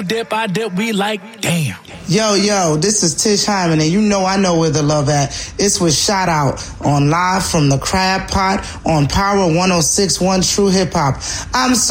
you dip, I dip, we like, damn. Yo, this is Tish Hyman, and you know I know where the love at. It's with Shout Out on Live from the Crab Pot on Power 106.1 True Hip Hop. I'm so